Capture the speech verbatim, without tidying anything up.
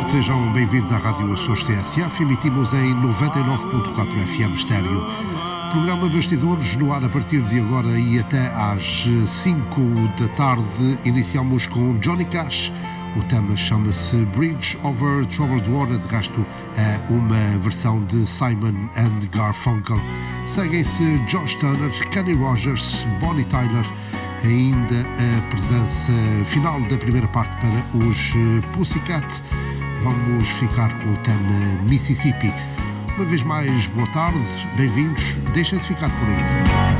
tarde, sejam bem-vindos à Rádio Açores T S F. Emitimos em noventa e nove ponto quatro F M estéreo. Programa Bastidores no ar a partir de agora e até às cinco da tarde. Iniciamos com Johnny Cash. O tema chama-se Bridge Over Troubled Water, de resto é uma versão de Simon and Garfunkel. Seguem-se Josh Turner, Kenny Rogers, Bonnie Tyler, ainda a presença final da primeira parte para os Pussycat. Vamos ficar com o tema Mississippi. Uma vez mais, boa tarde, bem-vindos, deixem de ficar por aí.